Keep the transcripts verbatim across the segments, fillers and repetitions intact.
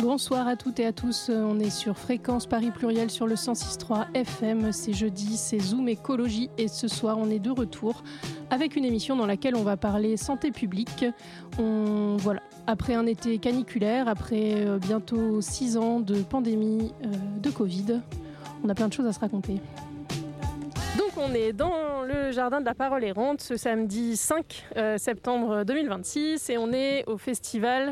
Bonsoir à toutes et à tous, on est sur Fréquence Paris Pluriel sur le cent six virgule trois F M, c'est jeudi, c'est Zoom Écologie et ce soir on est de retour avec une émission dans laquelle on va parler santé publique. On, voilà, après un été caniculaire, après euh, bientôt six ans de pandémie euh, de Covid, on a plein de choses à se raconter. Donc on est dans le jardin de la parole errante ce samedi cinq septembre deux mille vingt-six et on est au festival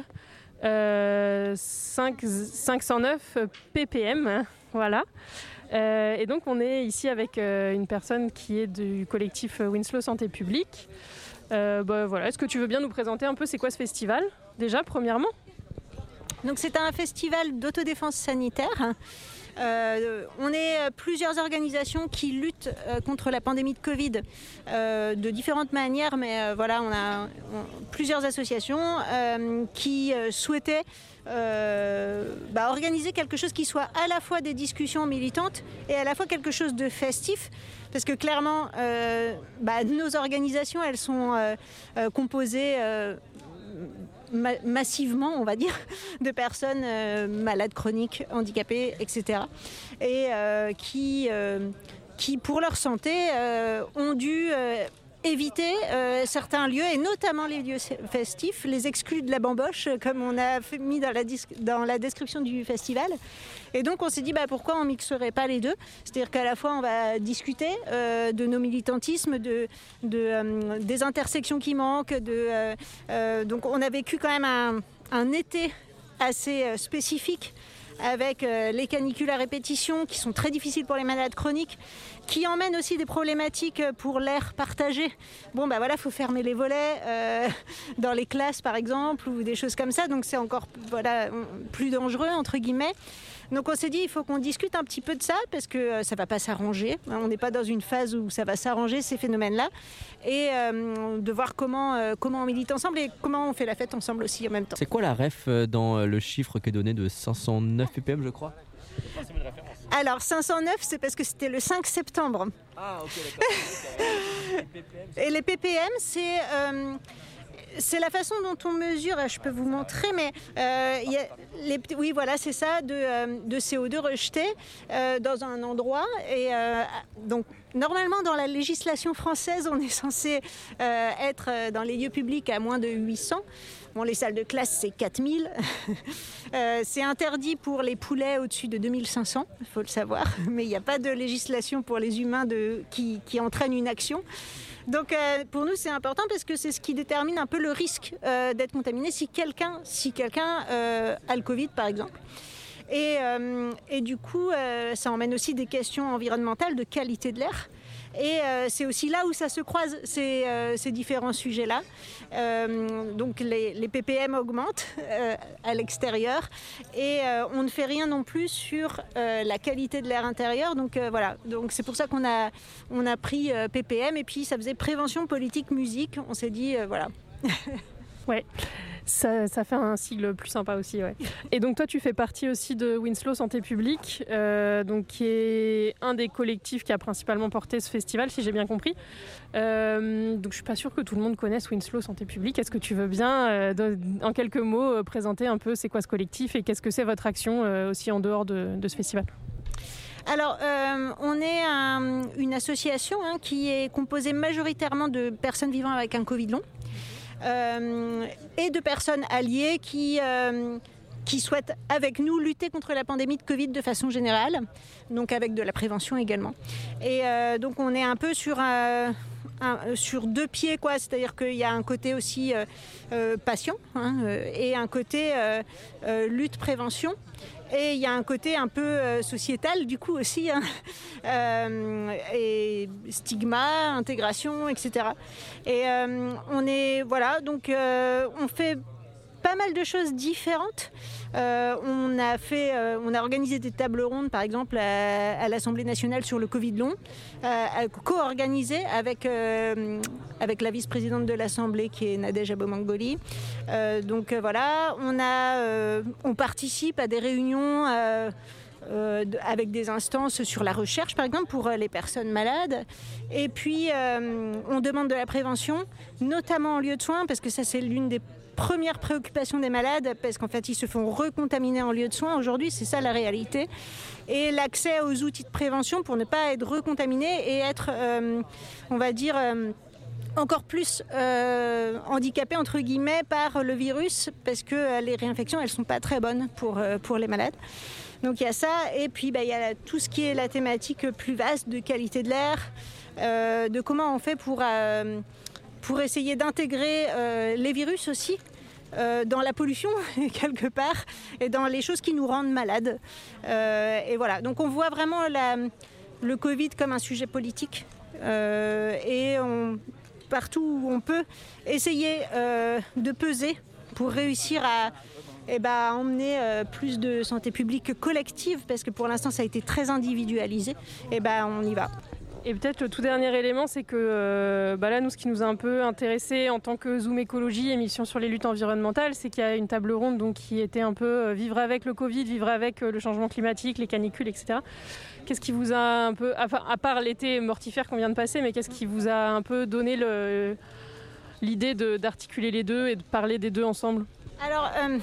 Euh, cinq cent neuf P P M, voilà. Euh, et donc on est ici avec euh, une personne qui est du collectif Winslow Santé Publique. Euh, bah, voilà. Est-ce que tu veux bien nous présenter un peu c'est quoi ce festival, déjà, premièrement ? Donc c'est un festival d'autodéfense sanitaire. Euh, on est plusieurs organisations qui luttent euh, contre la pandémie de Covid euh, de différentes manières, mais euh, voilà, on a on, plusieurs associations euh, qui euh, souhaitaient euh, bah, organiser quelque chose qui soit à la fois des discussions militantes et à la fois quelque chose de festif. Parce que clairement, euh, bah, nos organisations, elles sont euh, euh, composées euh, ma- massivement, on va dire, de personnes euh, malades chroniques, handicapées, et cetera. Et euh, qui, euh, qui, pour leur santé, euh, ont dû euh, éviter euh, certains lieux, et notamment les lieux festifs, les exclus de la bamboche, comme on a fait, mis dans la, dis- dans la description du festival. Et donc on s'est dit bah, pourquoi on ne mixerait pas les deux, c'est-à-dire qu'à la fois on va discuter euh, de nos militantismes, de, de, euh, des intersections qui manquent. De, euh, euh, donc on a vécu quand même un, un été assez euh, spécifique avec euh, les canicules à répétition qui sont très difficiles pour les malades chroniques, qui emmènent aussi des problématiques pour l'air partagé. Bon bah voilà, faut fermer les volets euh, dans les classes par exemple, ou des choses comme ça, donc c'est encore voilà, plus dangereux entre guillemets. Donc on s'est dit il faut qu'on discute un petit peu de ça parce que euh, ça va pas s'arranger. On n'est pas dans une phase où ça va s'arranger ces phénomènes-là, et euh, de voir comment euh, comment on milite ensemble et comment on fait la fête ensemble aussi en même temps. C'est quoi la ref dans le chiffre qui est donné de cinq cent neuf P P M je crois ? Alors cinq cent neuf c'est parce que c'était le cinq septembre. Ah ok d'accord. Et les P P M c'est euh, c'est la façon dont on mesure, je peux vous montrer, mais euh, y a les, oui, voilà, c'est ça, de, euh, de C O deux rejeté euh, dans un endroit. Et euh, donc, normalement, dans la législation française, on est censé euh, être dans les lieux publics à moins de huit cents. Bon, les salles de classe, c'est quatre mille. euh, c'est interdit pour les poulets au-dessus de deux mille cinq cents, il faut le savoir. Mais il n'y a pas de législation pour les humains de, qui, qui entraîne une action. Donc euh, pour nous c'est important parce que c'est ce qui détermine un peu le risque euh, d'être contaminé si quelqu'un, si quelqu'un euh, a le Covid par exemple. Et, euh, et du coup euh, ça emmène aussi des questions environnementales de qualité de l'air. Et euh, c'est aussi là où ça se croise, ces, euh, ces différents sujets-là. Euh, donc les, les P P M augmentent euh, à l'extérieur et euh, on ne fait rien non plus sur euh, la qualité de l'air intérieur. Donc euh, voilà, donc c'est pour ça qu'on a, on a pris euh, P P M et puis ça faisait prévention, politique, musique. On s'est dit, euh, voilà. Ouais, ça, ça fait un sigle plus sympa aussi, ouais. Et donc toi, tu fais partie aussi de Winslow Santé Publique, euh, donc qui est un des collectifs qui a principalement porté ce festival, si j'ai bien compris. Euh, donc je suis pas sûre que tout le monde connaisse Winslow Santé Publique. Est-ce que tu veux bien, euh, de, en quelques mots, euh, présenter un peu c'est quoi ce collectif et qu'est-ce que c'est votre action euh, aussi en dehors de, de ce festival ? Alors, euh, on est un, une association hein, qui est composée majoritairement de personnes vivant avec un Covid long. Euh, et de personnes alliées qui, euh, qui souhaitent avec nous lutter contre la pandémie de Covid de façon générale, donc avec de la prévention également. Et euh, donc on est un peu sur, un, un, sur deux pieds, quoi. C'est-à-dire qu'il y a un côté aussi euh, euh, patient hein, euh, et un côté euh, euh, lutte-prévention. Et il y a un côté un peu euh, sociétal du coup aussi, hein, euh, et stigma, intégration, et cetera. Et euh, on est, voilà, donc euh, on fait pas mal de choses différentes. Euh, on a fait, euh, on a organisé des tables rondes, par exemple, à, à l'Assemblée nationale sur le Covid long, euh, co-organisées avec, euh, avec la vice-présidente de l'Assemblée qui est Nadège Abomangoli. Euh, donc euh, voilà, on, a, euh, on participe à des réunions euh, euh, avec des instances sur la recherche, par exemple, pour les personnes malades. Et puis, euh, on demande de la prévention, notamment en lieu de soins, parce que ça, c'est l'une des première préoccupation des malades, parce qu'en fait, ils se font recontaminer en lieu de soins. Aujourd'hui, c'est ça la réalité. Et l'accès aux outils de prévention pour ne pas être recontaminé et être, euh, on va dire... Euh, encore plus euh, handicapés entre guillemets par le virus parce que euh, les réinfections elles sont pas très bonnes pour, euh, pour les malades. Donc il y a ça et puis bah, il y a tout ce qui est la thématique plus vaste de qualité de l'air, euh, de comment on fait pour, euh, pour essayer d'intégrer euh, les virus aussi euh, dans la pollution quelque part et dans les choses qui nous rendent malades. Euh, et voilà, donc on voit vraiment la, le Covid comme un sujet politique euh, et on partout où on peut essayer euh, de peser pour réussir à eh ben, emmener euh, plus de santé publique collective parce que pour l'instant ça a été très individualisé et eh ben on y va. Et peut-être le tout dernier élément, c'est que euh, bah là, nous, ce qui nous a un peu intéressé en tant que Zoom Écologie, émission sur les luttes environnementales, c'est qu'il y a une table ronde donc, qui était un peu euh, vivre avec le Covid, vivre avec euh, le changement climatique, les canicules, et cetera. Qu'est-ce qui vous a un peu, enfin, à part l'été mortifère qu'on vient de passer, mais qu'est-ce qui vous a un peu donné le, l'idée de, d'articuler les deux et de parler des deux ensemble ? Alors, euh,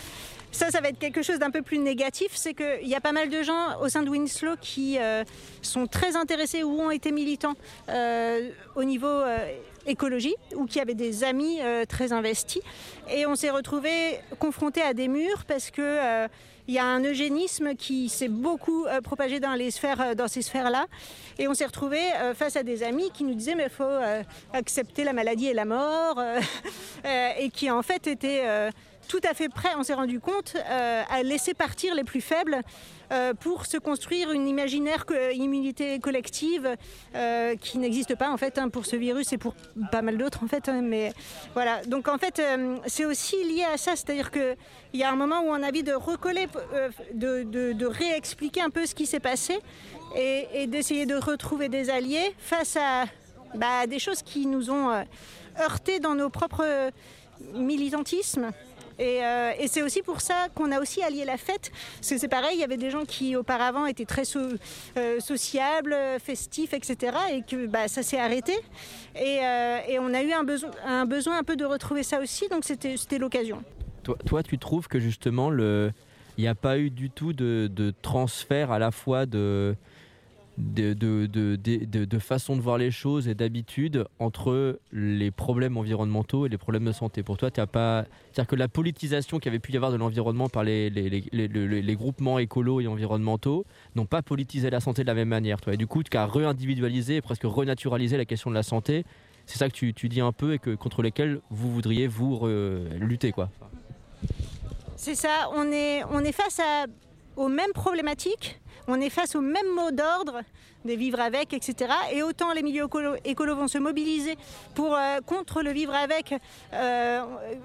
ça, ça va être quelque chose d'un peu plus négatif. C'est qu'il y a pas mal de gens au sein de Winslow qui euh, sont très intéressés ou ont été militants euh, au niveau euh, écologie ou qui avaient des amis euh, très investis. Et on s'est retrouvés confrontés à des murs parce que... Euh, il y a un eugénisme qui s'est beaucoup euh, propagé dans, les sphères, euh, dans ces sphères-là. Et on s'est retrouvés euh, face à des amis qui nous disaient mais il faut euh, accepter la maladie et la mort. Euh, euh, et qui en fait étaient euh, tout à fait prêts, on s'est rendu compte, euh, à laisser partir les plus faibles euh, pour se construire une imaginaire co- immunité collective euh, qui n'existe pas en fait hein, pour ce virus et pour pas mal d'autres en fait. Hein, mais voilà, donc en fait euh, c'est aussi lié à ça, c'est-à-dire que il y a un moment où on a envie de recoller, euh, de, de, de réexpliquer un peu ce qui s'est passé et, et d'essayer de retrouver des alliés face à bah, des choses qui nous ont euh, heurtés dans nos propres militantismes. Et, euh, et c'est aussi pour ça qu'on a aussi allié la fête, parce que c'est pareil, il y avait des gens qui auparavant étaient très so, euh, sociables, festifs, et cetera. Et que bah, ça s'est arrêté. Et, euh, et on a eu un besoin, un besoin un peu de retrouver ça aussi, donc c'était, c'était l'occasion. Toi, toi, tu trouves que justement, le... il n'y a pas eu du tout de, de transfert à la fois de... De, de, de, de, de, de façon de voir les choses et d'habitude entre les problèmes environnementaux et les problèmes de santé. Pour toi, t'as pas... c'est-à-dire que la politisation qu'il y avait pu y avoir de l'environnement par les, les, les, les, les, les groupements écolos et environnementaux n'ont pas politisé la santé de la même manière. Toi. Et du coup, tu as re-individualisé et presque renaturalisé la question de la santé. C'est ça que tu, tu dis un peu et que, contre lesquels vous voudriez vous re- lutter, quoi. C'est ça, on est, on est face à, aux mêmes problématiques. On est face au même mot d'ordre des vivre avec, et cetera. Et autant les milieux écolos, écolos vont se mobiliser pour, euh, contre le vivre avec, euh,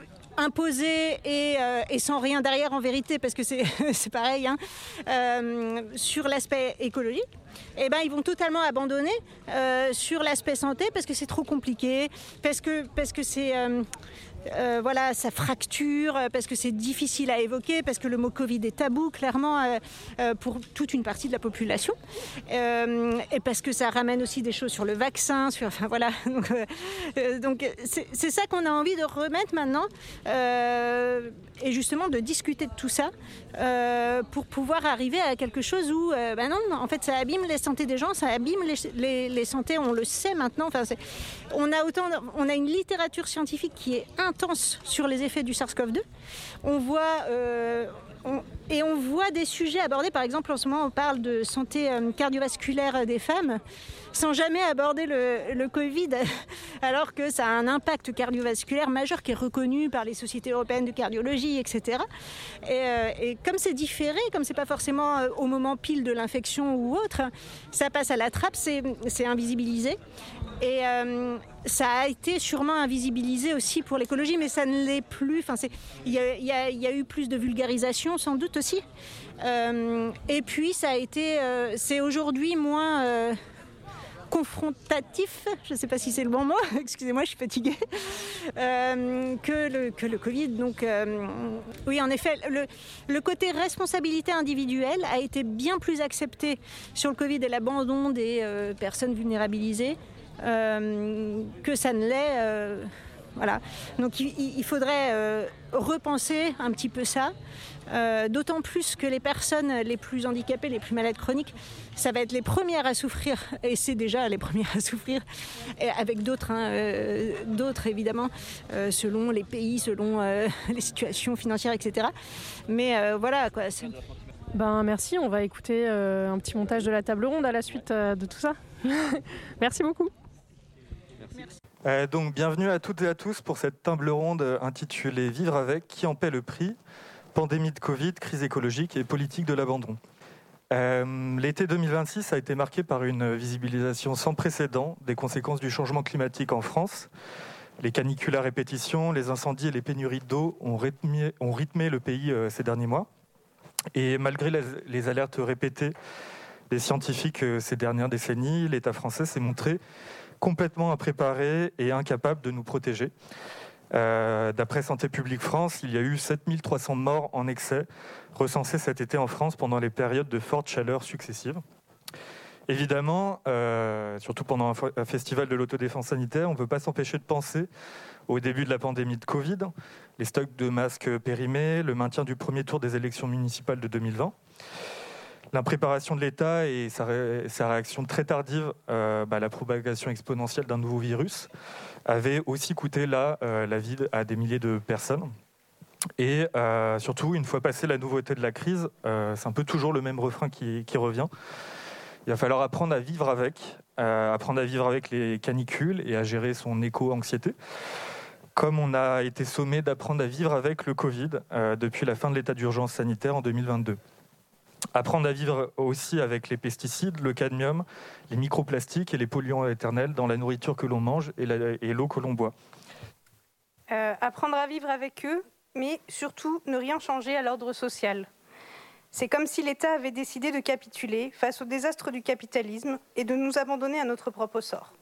imposé et, euh, et sans rien derrière en vérité, parce que c'est, c'est pareil, hein, euh, sur l'aspect écologique. Eh ben, ils vont totalement abandonner euh, sur l'aspect santé parce que c'est trop compliqué, parce que, parce que c'est... Euh, Euh, voilà, ça fracture, parce que c'est difficile à évoquer, parce que le mot Covid est tabou, clairement, euh, euh, pour toute une partie de la population. Euh, et parce que ça ramène aussi des choses sur le vaccin, sur, enfin voilà. Donc, euh, donc c'est, c'est ça qu'on a envie de remettre maintenant, euh, et justement de discuter de tout ça, euh, pour pouvoir arriver à quelque chose où, euh, ben non, en fait, ça abîme les santé des gens, ça abîme les, les, les santé, on le sait maintenant. Enfin, c'est, on a autant, on a une littérature scientifique qui est intense sur les effets du SARS-C o V deux. On voit, euh, on, et on voit des sujets abordés. Par exemple, en ce moment, on parle de santé euh, cardiovasculaire des femmes, sans jamais aborder le, le Covid, alors que ça a un impact cardiovasculaire majeur qui est reconnu par les sociétés européennes de cardiologie, et cetera. Et, euh, et comme c'est différé, comme c'est pas forcément au moment pile de l'infection ou autre, ça passe à la trappe, c'est, c'est invisibilisé. Et euh, ça a été sûrement invisibilisé aussi pour l'écologie, mais ça ne l'est plus. Enfin, c'est, il y a, il y a, il y a eu plus de vulgarisation, sans doute aussi. Euh, et puis, ça a été, euh, c'est aujourd'hui moins euh, confrontatif, je ne sais pas si c'est le bon mot, excusez-moi, je suis fatiguée, euh, que, le, que le Covid. Donc, euh, oui, en effet, le, le côté responsabilité individuelle a été bien plus accepté sur le Covid et l'abandon des euh, personnes vulnérabilisées. Euh, que ça ne l'est euh, Voilà. Donc il, il faudrait euh, repenser un petit peu ça, euh, d'autant plus que les personnes les plus handicapées, les plus malades chroniques, ça va être les premières à souffrir, et c'est déjà les premières à souffrir, et avec d'autres, hein, euh, d'autres évidemment, euh, selon les pays, selon euh, les situations financières, et cetera. Mais euh, voilà quoi. C'est... Ben merci, on va écouter euh, un petit montage de la table ronde à la suite euh, de tout ça. Merci beaucoup. Merci. Euh, donc bienvenue à toutes et à tous pour cette table ronde intitulée Vivre avec, qui en paie le prix, pandémie de Covid, crise écologique et politique de l'abandon. Euh, l'été deux mille vingt-six a été marqué par une visibilisation sans précédent des conséquences du changement climatique en France. Les canicules à répétition, les incendies et les pénuries d'eau ont rythmé, ont rythmé le pays euh, ces derniers mois. Et malgré les, les alertes répétées des scientifiques euh, ces dernières décennies, l'État français s'est montré complètement impréparé et incapable de nous protéger. Euh, d'après Santé publique France, il y a eu sept mille trois cents morts en excès recensés cet été en France pendant les périodes de forte chaleur successives. Évidemment, euh, surtout pendant un, un festival de l'autodéfense sanitaire, on ne peut pas s'empêcher de penser au début de la pandémie de Covid, les stocks de masques périmés, le maintien du premier tour des élections municipales de deux mille vingt. L'impréparation de l'État et sa, ré, sa réaction très tardive euh, bah, à la propagation exponentielle d'un nouveau virus avait aussi coûté là euh, la vie à des milliers de personnes. Et euh, surtout, une fois passée la nouveauté de la crise, euh, c'est un peu toujours le même refrain qui, qui revient. Il va falloir apprendre à vivre avec, euh, apprendre à vivre avec les canicules et à gérer son éco-anxiété. Comme on a été sommé d'apprendre à vivre avec le Covid euh, depuis la fin de l'état d'urgence sanitaire en deux mille vingt-deux. Apprendre à vivre aussi avec les pesticides, le cadmium, les microplastiques et les polluants éternels dans la nourriture que l'on mange et, la, et l'eau que l'on boit. Euh, apprendre à vivre avec eux, mais surtout ne rien changer à l'ordre social. C'est comme si l'État avait décidé de capituler face au désastre du capitalisme et de nous abandonner à notre propre sort.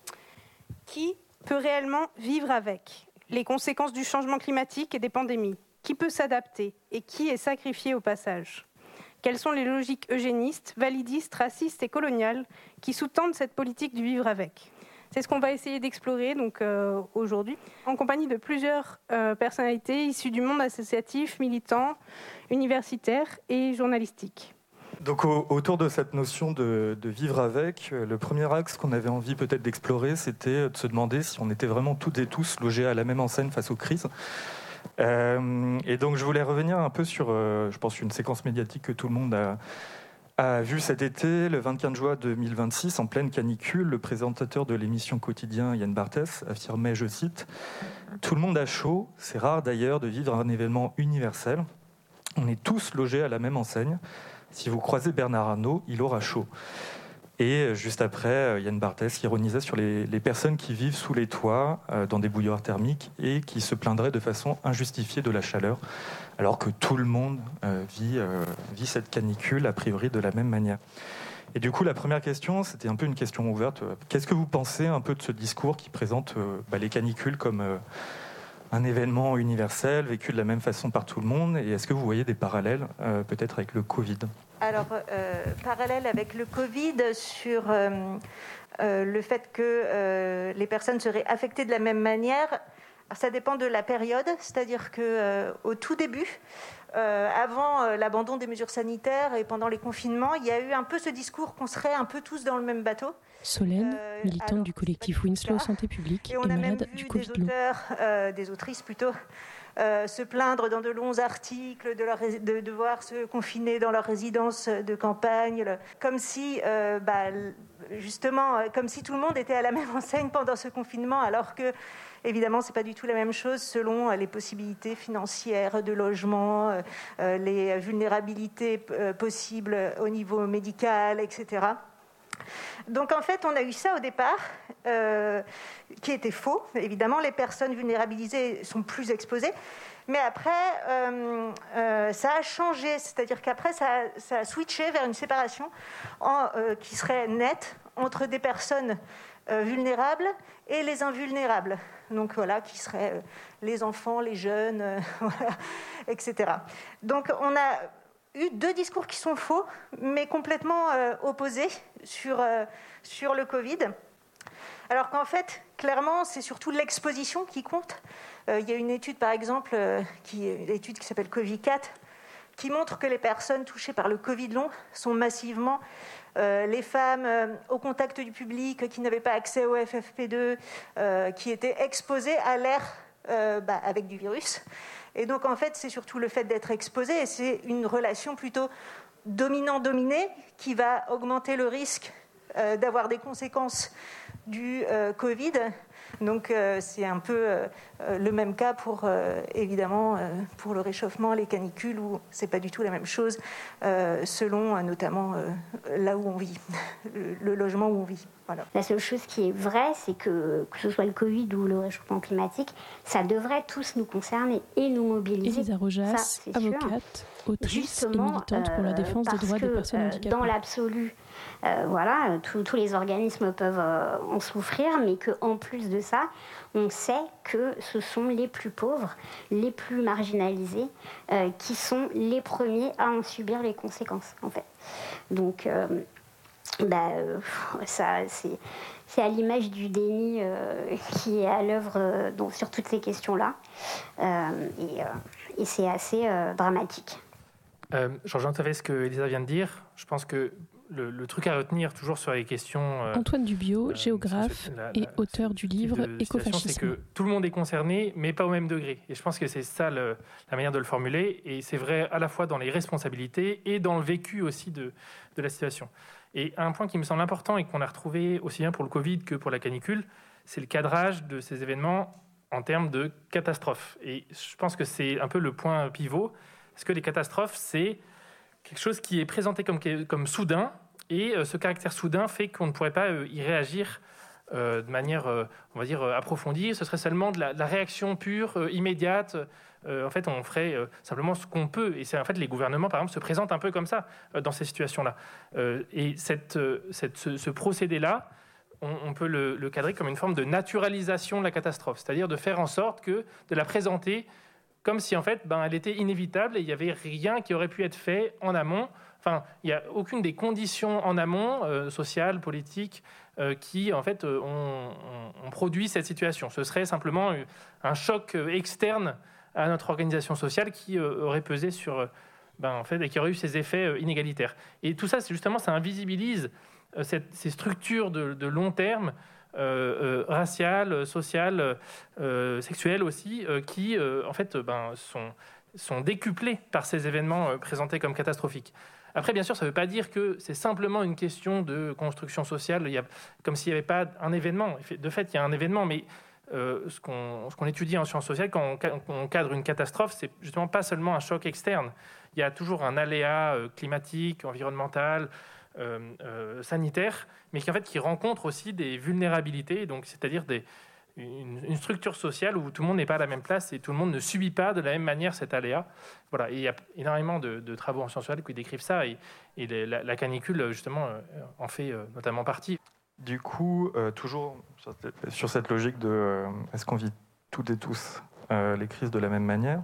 Qui peut réellement vivre avec les conséquences du changement climatique et des pandémies? Qui peut s'adapter et qui est sacrifié au passage? Quelles sont les logiques eugénistes, validistes, racistes et coloniales qui sous-tendent cette politique du vivre avec? C'est ce qu'on va essayer d'explorer donc, euh, aujourd'hui, en compagnie de plusieurs euh, personnalités issues du monde associatif, militant, universitaire et journalistique. Donc au, autour de cette notion de, de vivre avec, le premier axe qu'on avait envie peut-être d'explorer, c'était de se demander si on était vraiment toutes et tous logés à la même enseigne face aux crises. Euh, et donc je voulais revenir un peu sur, euh, je pense, une séquence médiatique que tout le monde a, a vue cet été, le vingt-quatre juin deux mille vingt-six, en pleine canicule. Le présentateur de l'émission Quotidien, Yann Barthès, affirmait, je cite, « Tout le monde a chaud, c'est rare d'ailleurs de vivre un événement universel. On est tous logés à la même enseigne. Si vous croisez Bernard Arnault, il aura chaud. » Et juste après, Yann Barthès ironisait sur les, les personnes qui vivent sous les toits, euh, dans des bouilloires thermiques, et qui se plaindraient de façon injustifiée de la chaleur, alors que tout le monde euh, vit, euh, vit cette canicule, a priori, de la même manière. Et du coup, la première question, c'était un peu une question ouverte. Qu'est-ce que vous pensez un peu de ce discours qui présente euh, bah, les canicules comme euh, un événement universel, vécu de la même façon par tout le monde? Et est-ce que vous voyez des parallèles, euh, peut-être avec le Covid? Alors, euh, parallèle avec le Covid sur euh, euh, le fait que euh, les personnes seraient affectées de la même manière, ça dépend de la période, c'est-à-dire qu'au euh, tout début, euh, avant euh, l'abandon des mesures sanitaires et pendant les confinements, il y a eu un peu ce discours qu'on serait un peu tous dans le même bateau. Solène, euh, militante alors, du collectif Winslow Santé publique et, on et a malade même vu du Covid. Des auteurs, euh, des autrices plutôt, Euh, se plaindre dans de longs articles de, leur, de devoir se confiner dans leur résidence de campagne, le, comme si, euh, bah, justement, comme si tout le monde était à la même enseigne pendant ce confinement, alors que, évidemment, c'est pas du tout la même chose selon les possibilités financières de logement, euh, les vulnérabilités euh, possibles au niveau médical, et cetera. Donc en fait, on a eu ça au départ, euh, qui était faux. Évidemment, les personnes vulnérabilisées sont plus exposées. Mais après, euh, euh, ça a changé. C'est-à-dire qu'après, ça a, ça a switché vers une séparation en, euh, qui serait nette entre des personnes euh, vulnérables et les invulnérables. Donc voilà, qui seraient euh, les enfants, les jeunes, euh, voilà, et cetera. Donc on a eu deux discours qui sont faux, mais complètement euh, opposés sur, euh, sur le Covid. Alors qu'en fait, clairement, c'est surtout l'exposition qui compte. Euh, il y a une étude, par exemple, euh, qui, une étude qui s'appelle Covid quatre, qui montre que les personnes touchées par le Covid long sont massivement euh, les femmes euh, au contact du public, qui n'avaient pas accès au F F P deux, euh, qui étaient exposées à l'air euh, bah, avec du virus. Et donc, en fait, c'est surtout le fait d'être exposé, et c'est une relation plutôt dominant-dominé qui va augmenter le risque euh, d'avoir des conséquences du euh, Covid. Donc euh, c'est un peu euh, le même cas pour euh, évidemment euh, pour le réchauffement, les canicules, où c'est pas du tout la même chose euh, selon euh, notamment euh, là où on vit, le, le logement où on vit. Voilà. La seule chose qui est vraie, c'est que que ce soit le Covid ou le réchauffement climatique, ça devrait tous nous concerner et nous mobiliser. Elisa Rojas, ça, avocate, autrice Justement, et militante pour la défense des droits que, des personnes handicapées. Dans l'absolu, euh, voilà, tous les organismes peuvent euh, en souffrir, mais qu'en plus de ça, on sait que ce sont les plus pauvres, les plus marginalisés, euh, qui sont les premiers à en subir les conséquences, en fait. Donc, euh, bah, euh, ça, c'est, c'est à l'image du déni euh, qui est à l'œuvre euh, donc, sur toutes ces questions-là, euh, et, euh, et c'est assez euh, dramatique. Euh, je rejoins tout à fait ce que Elisa vient de dire. Je pense que le, le truc à retenir toujours sur les questions... Euh, Antoine Dubiot, euh, géographe la, la, et auteur du livre Écofascisme. C'est que tout le monde est concerné, mais pas au même degré. Et je pense que c'est ça le, la manière de le formuler. Et c'est vrai à la fois dans les responsabilités et dans le vécu aussi de, de la situation. Et un point qui me semble important et qu'on a retrouvé aussi bien pour le Covid que pour la canicule, c'est le cadrage de ces événements en termes de catastrophes. Et je pense que c'est un peu le point pivot, parce que les catastrophes, c'est quelque chose qui est présenté comme, comme soudain, et euh, ce caractère soudain fait qu'on ne pourrait pas euh, y réagir euh, de manière, euh, on va dire, euh, approfondie. Ce serait seulement de la, de la réaction pure, euh, immédiate. Euh, en fait, on ferait euh, simplement ce qu'on peut. Et c'est en fait les gouvernements, par exemple, se présentent un peu comme ça euh, dans ces situations-là. Euh, et cette, euh, cette, ce, ce procédé-là, on, on peut le, le cadrer comme une forme de naturalisation de la catastrophe, c'est-à-dire de faire en sorte que de la présenter comme si en fait, ben, elle était inévitable et il n'y avait rien qui aurait pu être fait en amont. Enfin, il n'y a aucune des conditions en amont, euh, sociales, politiques, euh, qui en fait euh, ont, ont, ont produit cette situation. Ce serait simplement un choc externe à notre organisation sociale qui euh, aurait pesé sur, euh, ben, en fait, et qui aurait eu ces effets euh, inégalitaires. Et tout ça, c'est justement, ça invisibilise euh, cette, ces structures de, de long terme. Euh, euh, raciales, sociales, euh, sexuelles aussi, euh, qui euh, en fait ben, sont, sont décuplées par ces événements euh, présentés comme catastrophiques. Après, bien sûr, ça ne veut pas dire que c'est simplement une question de construction sociale, il y a, comme s'il n'y avait pas un événement. De fait, il y a un événement, mais euh, ce, qu'on, ce qu'on étudie en sciences sociales, quand on, quand on cadre une catastrophe, c'est justement pas seulement un choc externe. Il y a toujours un aléa euh, climatique, environnemental, Euh, euh, sanitaire, mais qui en fait qui rencontre aussi des vulnérabilités, donc c'est-à-dire des, une, une structure sociale où tout le monde n'est pas à la même place et tout le monde ne subit pas de la même manière cet aléa. Voilà, et il y a énormément de, de travaux en sciences sociales qui décrivent ça, et, et les, la, la canicule justement euh, en fait euh, notamment partie. Du coup, euh, toujours sur cette logique de euh, est-ce qu'on vit toutes et tous euh, les crises de la même manière?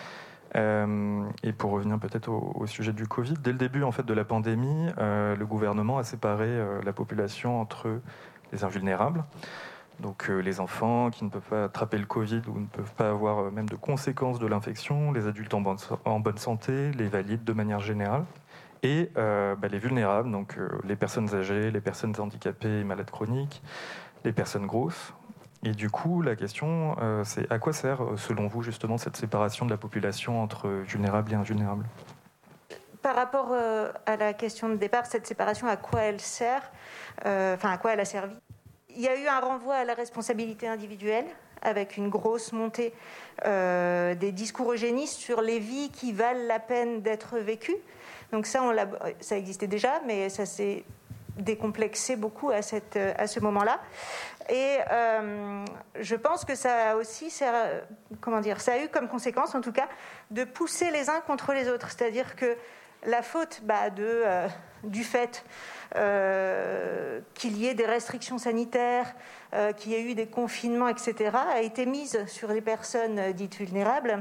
Euh, et pour revenir peut-être au, au sujet du Covid, dès le début en fait de la pandémie, euh, le gouvernement a séparé euh, la population entre les invulnérables, donc euh, les enfants qui ne peuvent pas attraper le Covid ou ne peuvent pas avoir euh, même de conséquences de l'infection, les adultes en bonne, en bonne santé, les valides de manière générale, et euh, bah, les vulnérables, donc euh, les personnes âgées, les personnes handicapées et malades chroniques, les personnes grosses. Et du coup, la question, euh, c'est à quoi sert, selon vous, justement, cette séparation de la population entre vulnérables et invulnérables? Par rapport euh, à la question de départ, cette séparation, à quoi elle sert, euh, enfin à quoi elle a servi? Il y a eu un renvoi à la responsabilité individuelle, avec une grosse montée euh, des discours eugénistes sur les vies qui valent la peine d'être vécues. Donc ça, on l'a, ça existait déjà, mais ça s'est décomplexé beaucoup à, cette, à ce moment-là. Et euh, je pense que ça a aussi, ça, comment dire, ça a eu comme conséquence, en tout cas, de pousser les uns contre les autres. C'est-à-dire que la faute bah, de, euh, du fait euh, qu'il y ait des restrictions sanitaires, euh, qu'il y ait eu des confinements, et cetera, a été mise sur les personnes dites vulnérables,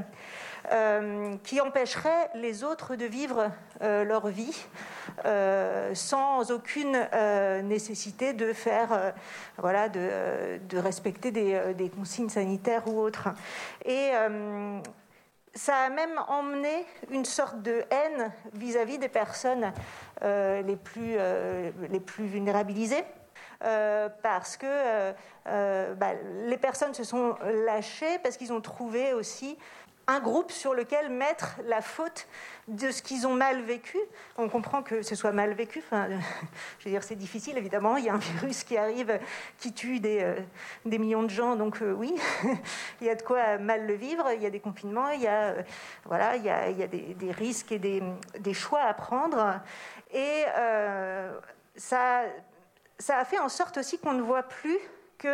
euh, qui empêcherait les autres de vivre euh, leur vie euh, sans aucune euh, nécessité de faire, euh, voilà, de, de respecter des, des consignes sanitaires ou autres. Et euh, ça a même emmené une sorte de haine vis-à-vis des personnes euh, les plus, euh, les plus vulnérabilisées. Euh, parce que euh, euh, bah, les personnes se sont lâchées parce qu'ils ont trouvé aussi un groupe sur lequel mettre la faute de ce qu'ils ont mal vécu. On comprend que ce soit mal vécu. Enfin, je veux dire, c'est difficile, évidemment. Il y a un virus qui arrive, qui tue des, euh, des millions de gens. Donc euh, oui, il y a de quoi mal le vivre. Il y a des confinements, il y a, euh, voilà, il y a, il y a des, des risques et des, des choix à prendre. Et euh, ça, ça a fait en sorte aussi qu'on ne voit plus que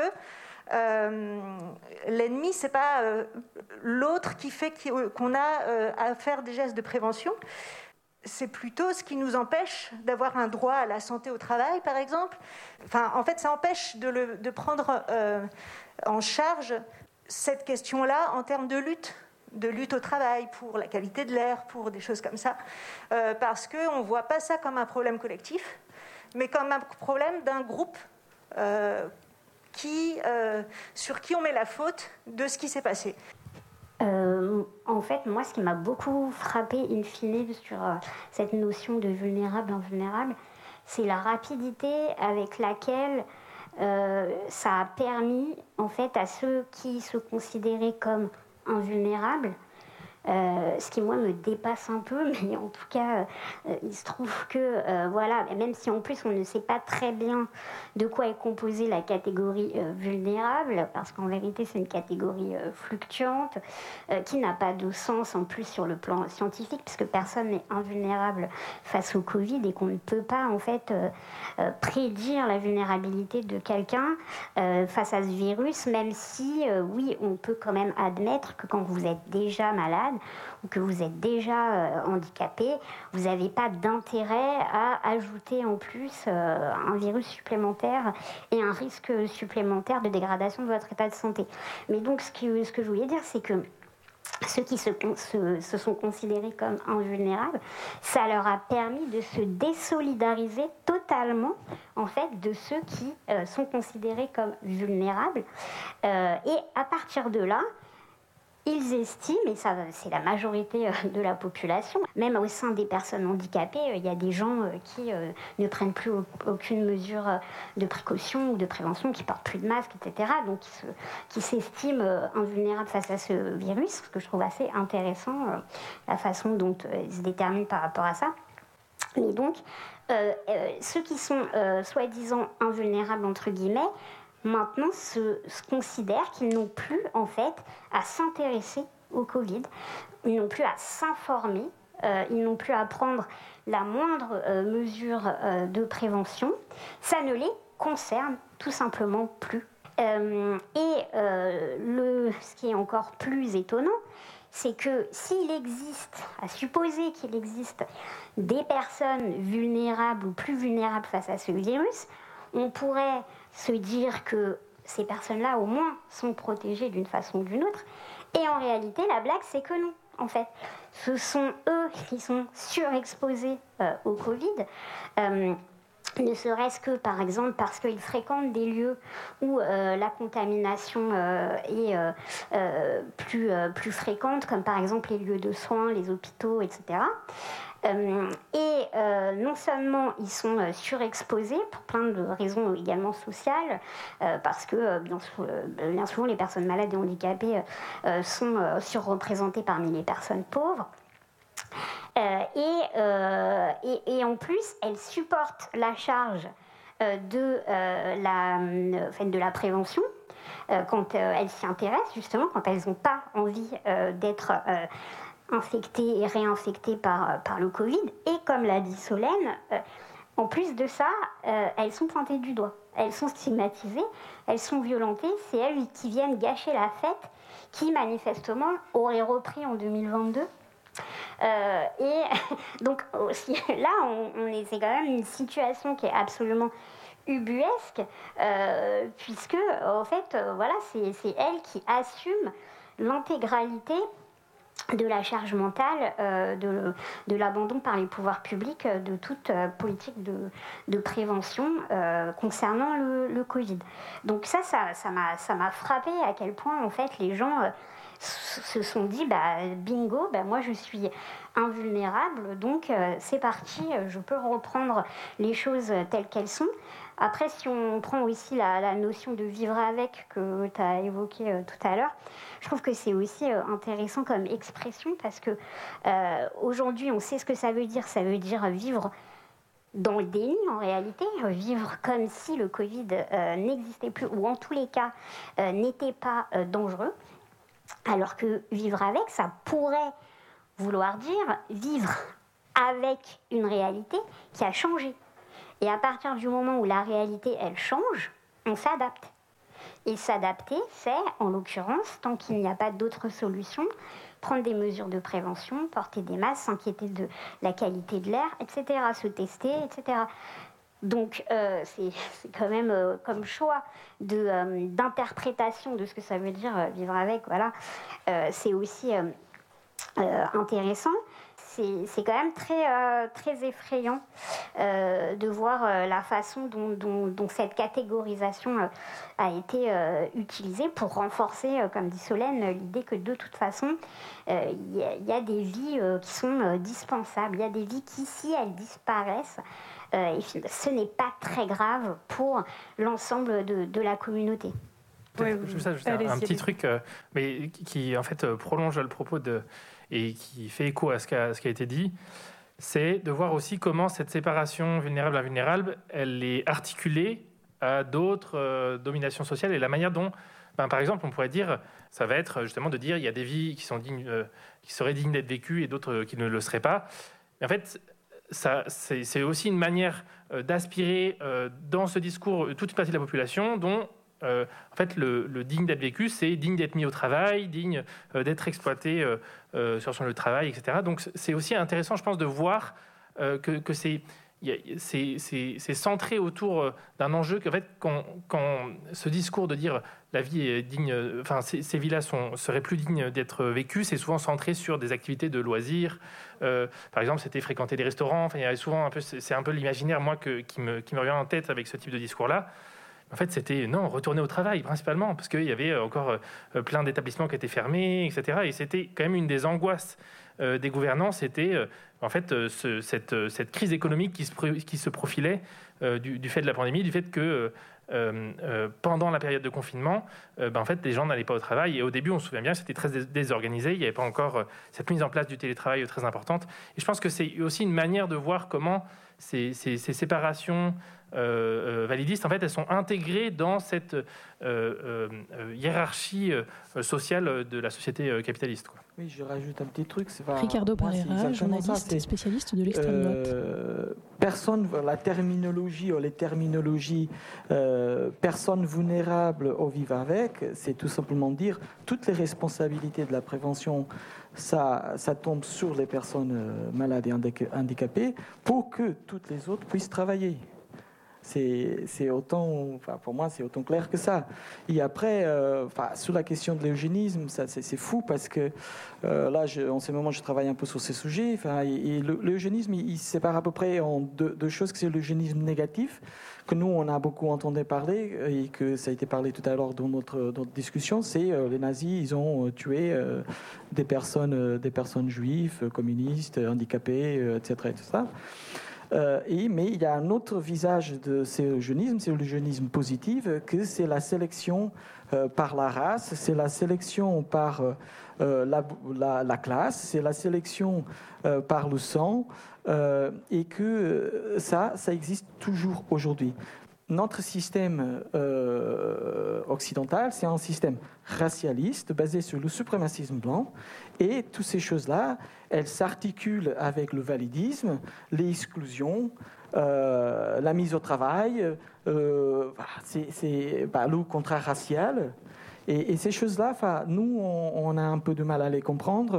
Euh, l'ennemi, c'est pas euh, l'autre qui fait qu'on a euh, à faire des gestes de prévention. C'est plutôt ce qui nous empêche d'avoir un droit à la santé au travail, par exemple. Enfin, en fait, ça empêche de, le, de prendre euh, en charge cette question-là en termes de lutte, de lutte au travail, pour la qualité de l'air, pour des choses comme ça, euh, parce qu'on ne voit pas ça comme un problème collectif, mais comme un problème d'un groupe euh, Qui, euh, sur qui on met la faute de ce qui s'est passé. Euh, en fait, moi, ce qui m'a beaucoup frappé in fine sur euh, cette notion de vulnérable, invulnérable, c'est la rapidité avec laquelle euh, ça a permis, en fait, à ceux qui se considéraient comme invulnérables, Euh, ce qui moi me dépasse un peu, mais en tout cas euh, il se trouve que euh, voilà, même si en plus on ne sait pas très bien de quoi est composée la catégorie euh, vulnérable, parce qu'en vérité c'est une catégorie euh, fluctuante euh, qui n'a pas de sens en plus sur le plan scientifique, puisque personne n'est invulnérable face au Covid et qu'on ne peut pas en fait euh, euh, prédire la vulnérabilité de quelqu'un euh, face à ce virus, même si euh, oui on peut quand même admettre que quand vous êtes déjà malade ou que vous êtes déjà euh, handicapé, vous n'avez pas d'intérêt à ajouter en plus euh, un virus supplémentaire et un risque supplémentaire de dégradation de votre état de santé. Mais donc ce que, ce que je voulais dire, c'est que ceux qui se, se, se sont considérés comme invulnérables, ça leur a permis de se désolidariser totalement en fait de ceux qui euh, sont considérés comme vulnérables. Euh, et à partir de là, ils estiment, et ça c'est la majorité de la population, même au sein des personnes handicapées, il y a des gens qui ne prennent plus aucune mesure de précaution ou de prévention, qui ne portent plus de masque, et cetera, donc qui, se, qui s'estiment invulnérables face à ce virus, ce que je trouve assez intéressant, la façon dont ils se déterminent par rapport à ça. Mais donc, euh, euh, ceux qui sont euh, soi-disant invulnérables, entre guillemets, maintenant se, se considèrent qu'ils n'ont plus en fait à s'intéresser au Covid, ils n'ont plus à s'informer, euh, ils n'ont plus à prendre la moindre euh, mesure euh, de prévention, ça ne les concerne tout simplement plus. Euh, et euh, le, ce qui est encore plus étonnant, c'est que s'il existe, à supposer qu'il existe des personnes vulnérables ou plus vulnérables face à ce virus, on pourrait se dire que ces personnes-là, au moins, sont protégées d'une façon ou d'une autre. Et en réalité, la blague, c'est que non, en fait. Ce sont eux qui sont surexposés euh, au Covid. Euh, ne serait-ce que, par exemple, parce qu'ils fréquentent des lieux où euh, la contamination euh, est euh, euh, plus, euh, plus fréquente, comme par exemple les lieux de soins, les hôpitaux, et cetera. Euh, et euh, non seulement ils sont euh, surexposés pour plein de raisons également sociales, euh, parce que euh, bien, euh, bien souvent les personnes malades et handicapées euh, sont euh, surreprésentées parmi les personnes pauvres. Euh, et, euh, et, et en plus, elles supportent la charge euh, de, euh, la, euh, enfin, de la prévention euh, quand euh, elles s'y intéressent, justement, quand elles n'ont pas envie euh, d'être euh, infectées et réinfectées par, par le Covid. Et comme l'a dit Solène, euh, en plus de ça, euh, elles sont pointées du doigt. Elles sont stigmatisées, elles sont violentées. C'est elles qui viennent gâcher la fête, qui manifestement auraient repris en deux mille vingt-deux Euh, et donc aussi, là, on, on est, c'est quand même une situation qui est absolument ubuesque, euh, puisque en fait, euh, voilà, c'est, c'est elle qui assume l'intégralité de la charge mentale, euh, de, de l'abandon par les pouvoirs publics euh, de toute euh, politique de, de prévention euh, concernant le, le Covid. Donc ça, ça, ça m'a, ça m'a frappé à quel point en fait les gens euh, se sont dit bah, bingo, bah, moi je suis invulnérable, donc euh, c'est parti, je peux reprendre les choses telles qu'elles sont. Après, si on prend aussi la, la notion de vivre avec que tu as évoquée euh, tout à l'heure, je trouve que c'est aussi euh, intéressant comme expression parce que euh, aujourd'hui, on sait ce que ça veut dire. Ça veut dire vivre dans le déni en réalité, vivre comme si le Covid euh, n'existait plus ou en tous les cas euh, n'était pas euh, dangereux. Alors que vivre avec, ça pourrait vouloir dire vivre avec une réalité qui a changé. Et à partir du moment où la réalité, elle change, on s'adapte. Et s'adapter, c'est, en l'occurrence, tant qu'il n'y a pas d'autre solution, prendre des mesures de prévention, porter des masques, s'inquiéter de la qualité de l'air, et cetera, se tester, et cetera. Donc, euh, c'est, c'est quand même euh, comme choix de, euh, d'interprétation de ce que ça veut dire euh, vivre avec, voilà. Euh, c'est aussi euh, euh, intéressant. C'est, c'est quand même très, euh, très effrayant euh, de voir euh, la façon dont, dont, dont cette catégorisation euh, a été euh, utilisée pour renforcer, euh, comme dit Solène, l'idée que de toute façon, il euh, y, y a des vies euh, qui sont euh, dispensables. Il y a des vies qui, si elles disparaissent, euh, et ce n'est pas très grave pour l'ensemble de, de la communauté. Ouais, je, ça, juste un, un petit truc, euh, mais qui en fait euh, prolonge le propos de... et qui fait écho à ce qui a, ce qui a été dit, c'est de voir aussi comment cette séparation vulnérable-invulnérable, elle est articulée à d'autres euh, dominations sociales et la manière dont, ben, par exemple, on pourrait dire, ça va être justement de dire il y a des vies qui, sont dignes, euh, qui seraient dignes d'être vécues et d'autres euh, qui ne le seraient pas. Mais en fait, ça, c'est, c'est aussi une manière euh, d'aspirer euh, dans ce discours toute une partie de la population dont Euh, en fait, le, le digne d'être vécu, c'est digne d'être mis au travail, digne euh, d'être exploité euh, euh, sur son lieu de travail, et cetera. Donc, c'est aussi intéressant, je pense, de voir euh, que, que c'est, y a, c'est, c'est, c'est centré autour euh, d'un enjeu qu'en fait, quand, quand ce discours de dire la vie est digne, enfin, ces, ces vies-là sont, seraient plus dignes d'être vécues, c'est souvent centré sur des activités de loisirs. Euh, par exemple, c'était fréquenter des restaurants. Enfin, il y a souvent un peu, c'est un peu l'imaginaire, moi, que, qui, me, qui me revient en tête avec ce type de discours-là. En fait, c'était, non, retourner au travail, principalement, parce qu'il y avait encore euh, plein d'établissements qui étaient fermés, et cetera. Et c'était quand même une des angoisses euh, des gouvernants, c'était, euh, en fait, euh, ce, cette, euh, cette crise économique qui se, qui se profilait euh, du, du fait de la pandémie, du fait que, euh, euh, pendant la période de confinement, euh, ben, en fait, les gens n'allaient pas au travail. Et au début, on se souvient bien, c'était très désorganisé. Il n'y avait pas encore euh, cette mise en place du télétravail très importante. Et je pense que c'est aussi une manière de voir comment ces, ces, ces séparations Euh, euh, validistes, en fait, elles sont intégrées dans cette euh, euh, hiérarchie euh, sociale de la société euh, capitaliste, quoi. Oui, je rajoute un petit truc. C'est pas, Ricardo moi, Pereira, journaliste ça, spécialiste de l'extrême droite. Euh, personne, la terminologie, ou les terminologies euh, personne vulnérable au vivre avec, c'est tout simplement dire toutes les responsabilités de la prévention, ça, ça tombe sur les personnes malades et handicapées pour que toutes les autres puissent travailler. C'est, c'est autant, enfin pour moi, c'est autant clair que ça. Et après, euh, enfin, sur la question de l'eugénisme, ça, c'est, c'est fou parce que euh, là, je, en ce moment, je travaille un peu sur ces sujets. Enfin, et, et le, l'eugénisme, il, il se sépare à peu près en deux, deux choses. Que c'est l'eugénisme négatif, que nous, on a beaucoup entendu parler et que ça a été parlé tout à l'heure dans notre, dans notre discussion. C'est euh, les nazis, ils ont tué euh, des personnes, euh, des personnes juives, communistes, handicapées, euh, et cetera, et tout ça. Euh, et, mais il y a un autre visage de ce eugénisme, c'est l'eugénisme positif, que c'est la sélection euh, par la race, c'est la sélection par euh, la, la, la classe, c'est la sélection euh, par le sang, euh, et que ça, ça existe toujours aujourd'hui. Notre système euh, occidental, c'est un système racialiste basé sur le suprémacisme blanc, et toutes ces choses-là, elles s'articulent avec le validisme, les exclusions, euh, la mise au travail, euh, c'est, c'est bah, le contrat racial, et, et ces choses-là, nous, on, on a un peu de mal à les comprendre,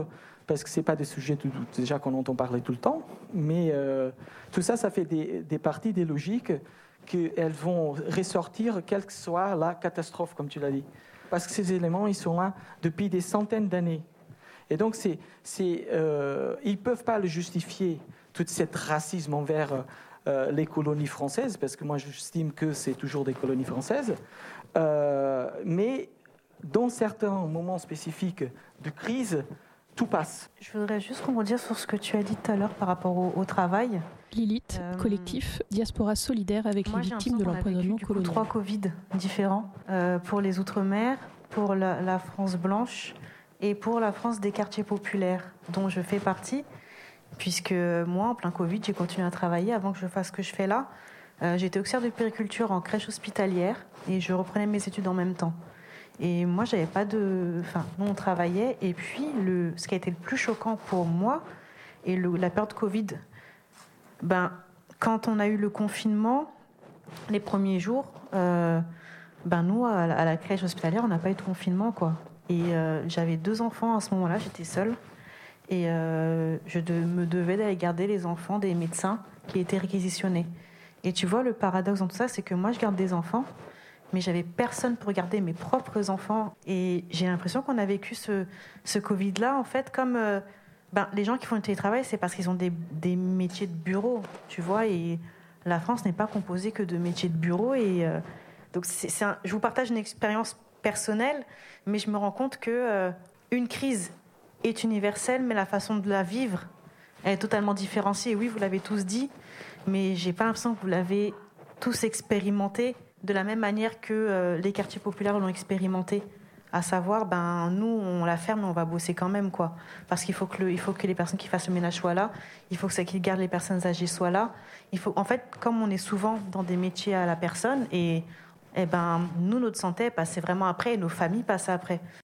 parce que ce n'est pas des sujets tout, tout, déjà qu'on entend parler tout le temps, mais euh, tout ça, ça fait des, des parties, des logiques qu'elles vont ressortir, quelle que soit la catastrophe, comme tu l'as dit. Parce que ces éléments, ils sont là depuis des centaines d'années. Et donc, c'est, c'est, euh, ils ne peuvent pas le justifier, tout ce racisme envers euh, les colonies françaises, parce que moi, j'estime que c'est toujours des colonies françaises. Euh, mais dans certains moments spécifiques de crise, tout passe. Je voudrais juste rebondir sur ce que tu as dit tout à l'heure par rapport au, au travail. Lilith, euh, collectif Diaspora solidaire avec moi, les victimes de l'empoisonnement colonial. J'ai trois Covid différents euh, pour les Outre-mer, pour la, la France blanche et pour la France des quartiers populaires, dont je fais partie, puisque moi, en plein Covid, j'ai continué à travailler avant que je fasse ce que je fais là. Euh, j'étais auxiliaire de puériculture en crèche hospitalière et je reprenais mes études en même temps. Et moi, j'avais pas de... Enfin, nous, on travaillait. Et puis, le... ce qui a été le plus choquant pour moi, et le... la période Covid, ben, quand on a eu le confinement, les premiers jours, euh, ben, nous, à la... à la crèche hospitalière, on n'a pas eu de confinement, quoi. Et euh, j'avais deux enfants à ce moment-là, j'étais seule. Et euh, je de... me devais d'aller garder les enfants des médecins qui étaient réquisitionnés. Et tu vois, le paradoxe dans tout ça, c'est que moi, je garde des enfants, mais j'avais personne pour garder mes propres enfants. Et j'ai l'impression qu'on a vécu ce, ce Covid-là, en fait, comme euh, ben, les gens qui font le télétravail, c'est parce qu'ils ont des, des métiers de bureau, tu vois, et la France n'est pas composée que de métiers de bureau. Et euh, donc, c'est, c'est un, je vous partage une expérience personnelle, mais je me rends compte que euh, une crise est universelle, mais la façon de la vivre elle est totalement différenciée. Et oui, vous l'avez tous dit, mais j'ai pas l'impression que vous l'avez tous expérimenté de la même manière que euh, les quartiers populaires l'ont expérimenté, à savoir, ben nous on la ferme, mais on va bosser quand même, quoi, parce qu'il faut que le, il faut que les personnes qui fassent le ménage soient là, il faut que ceux qui gardent les personnes âgées soient là. Il faut, en fait, comme on est souvent dans des métiers à la personne, et, et ben nous notre santé passe vraiment après, et nos familles passent après.